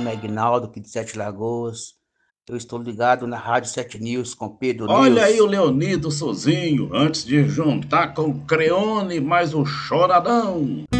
nome é Ignaldo, aqui de Sete Lagoas. Eu estou ligado na Rádio 7 News com Pedro Olha aí o News. Leonido sozinho, antes de juntar com o Creone mais o Choradão.